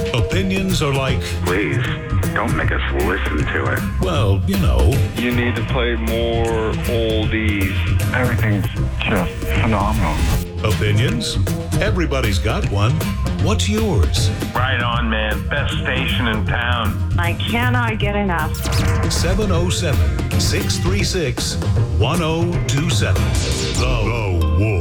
Opinions are like, Please, don't make us listen to it. well, you know. You need to play more oldies. Everything's just phenomenal. Opinions? Everybody's got one. What's yours? Right on, man. Best station in town. I cannot get enough. 707 636 1027. The Wolf.